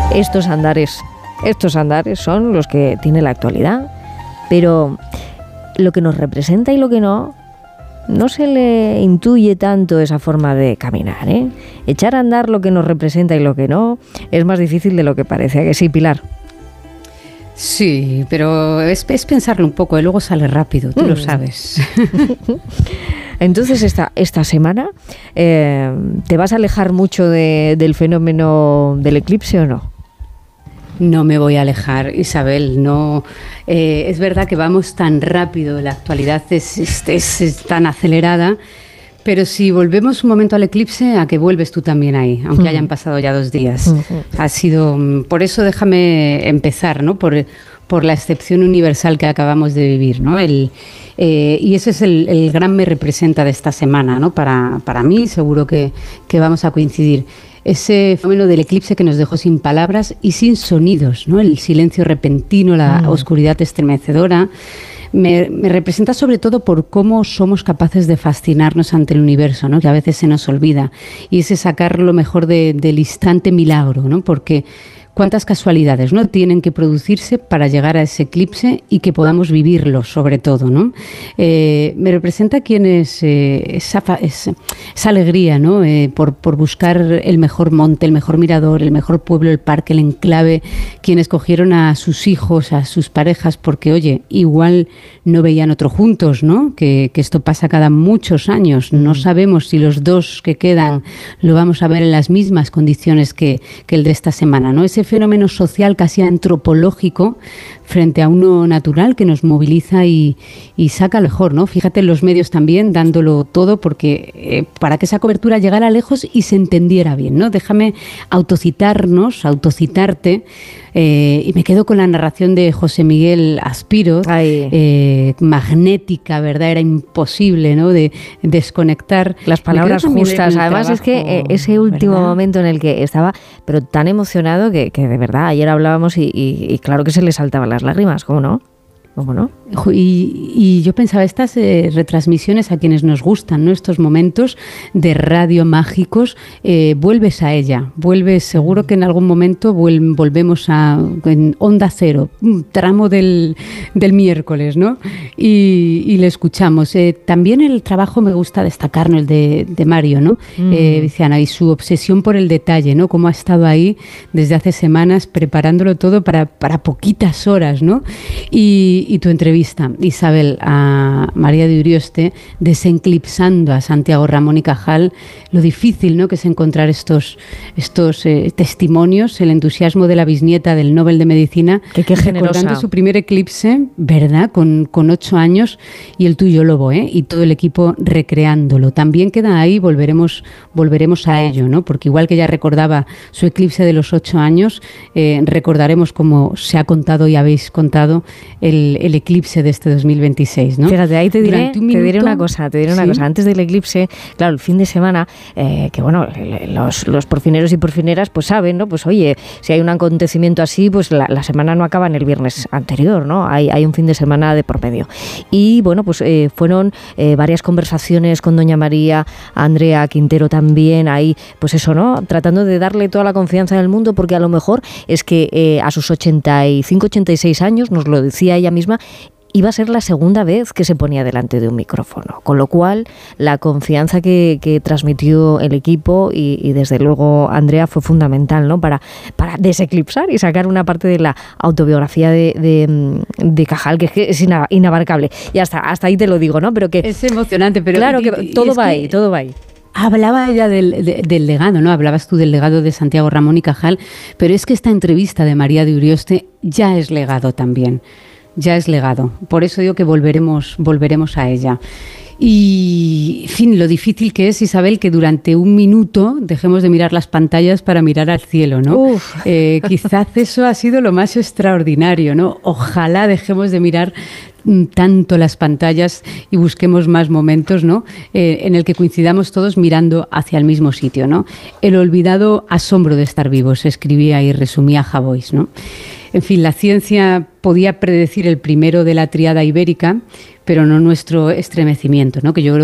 Estos andares son los que tiene la actualidad, pero lo que nos representa y lo que no se le intuye tanto esa forma de caminar, ¿eh? Echar a andar lo que nos representa y lo que no es más difícil de lo que parece, ¿a que sí, Pilar? Sí, pero es pensarlo un poco y luego sale rápido, tú lo sabes. Entonces esta semana ¿te vas a alejar mucho del fenómeno del eclipse o no? No me voy a alejar, Isabel, no. Es verdad que vamos tan rápido, la actualidad es tan acelerada, pero si volvemos un momento al eclipse, ¿a que vuelves tú también ahí? Aunque hayan pasado ya 2 días. Ha sido, por eso déjame empezar, ¿no? Por la excepción universal que acabamos de vivir, ¿no? Y ese es el gran me representa de esta semana, ¿no? Para mí, seguro que vamos a coincidir. Ese fenómeno del eclipse que nos dejó sin palabras y sin sonidos, ¿no? El silencio repentino, la oscuridad estremecedora. Me representa sobre todo por cómo somos capaces de fascinarnos ante el universo, ¿no? Que a veces se nos olvida. Y ese sacar lo mejor del instante milagro, ¿no? Porque cuántas casualidades, ¿no? Tienen que producirse para llegar a ese eclipse y que podamos vivirlo, sobre todo, ¿no? Me representa esa alegría, ¿no? Por buscar el mejor monte, el mejor mirador, el mejor pueblo, el parque, el enclave, quienes cogieron a sus hijos, a sus parejas, porque, oye, igual no veían otro juntos, ¿no? Que esto pasa cada muchos años. No sabemos si los 2 que quedan lo vamos a ver en las mismas condiciones que el de esta semana, ¿no? Ese fenómeno social casi antropológico frente a uno natural que nos moviliza y saca lo mejor, ¿no? Fíjate en los medios también dándolo todo porque para que esa cobertura llegara lejos y se entendiera bien, ¿no? Déjame autocitarte y me quedo con la narración de José Miguel Aspiro, magnética, ¿verdad? Era imposible, ¿no? De desconectar. Las palabras justas. Además trabajo, es que ese último ¿verdad? Momento en el que estaba pero tan emocionado que de verdad ayer hablábamos y claro que se le saltaban las lágrimas, ¿cómo no? ¿Cómo no? Y yo pensaba, estas retransmisiones a quienes nos gustan, ¿no? Estos momentos de radio mágicos, vuelves a ella, seguro que en algún momento volvemos en Onda Cero, un tramo del miércoles, ¿no? Y le escuchamos. También el trabajo me gusta destacar, ¿no? El de Mario, ¿no? Viciana, y su obsesión por el detalle, ¿no? Cómo ha estado ahí desde hace semanas preparándolo todo para poquitas horas, ¿no? Y tu entrevista, Isabel, a María de Urioste, desenclipsando a Santiago Ramón y Cajal, lo difícil, ¿no? que es encontrar estos testimonios, el entusiasmo de la bisnieta del Nobel de Medicina, qué generosa, recordando su primer eclipse, ¿verdad? Con 8 años, y el tuyo, Lobo, y todo el equipo recreándolo. También queda ahí, volveremos a ello, ¿no? Porque igual que ya recordaba su eclipse de los 8 años, recordaremos, como se ha contado y habéis contado, el eclipse de este 2026, ¿no? Fíjate, ahí te diré una cosa. Antes del eclipse, claro, el fin de semana, que bueno, los porfineros y porfineras pues saben, ¿no? Pues oye, si hay un acontecimiento así, pues la semana no acaba en el viernes anterior, ¿no? Hay un fin de semana de por medio. Y bueno, pues fueron varias conversaciones con doña María, Andrea Quintero también, ahí, pues eso, ¿no? Tratando de darle toda la confianza del mundo, porque a lo mejor es que a sus 85, 86 años, nos lo decía ella misma, iba a ser la segunda vez que se ponía delante de un micrófono, con lo cual la confianza que transmitió el equipo y desde luego Andrea fue fundamental, ¿no? para deseclipsar y sacar una parte de la autobiografía de Cajal, que es inabarcable. Y hasta ahí te lo digo, ¿no? Pero que es emocionante, pero claro que todo va ahí. Hablaba ella del legado, ¿no? Hablabas tú del legado de Santiago Ramón y Cajal, pero es que esta entrevista de María de Urioste ya es legado también. Ya es legado. Por eso digo que volveremos a ella. Y, en fin, lo difícil que es, Isabel, que durante un minuto dejemos de mirar las pantallas para mirar al cielo, ¿no? Quizás eso ha sido lo más extraordinario, ¿no? Ojalá dejemos de mirar tanto las pantallas y busquemos más momentos, ¿no? En el que coincidamos todos mirando hacia el mismo sitio, ¿no? El olvidado asombro de estar vivos, escribía y resumía Javois, ¿no? En fin, la ciencia podía predecir el primero de la tríada ibérica, pero no nuestro estremecimiento, ¿no? Que yo creo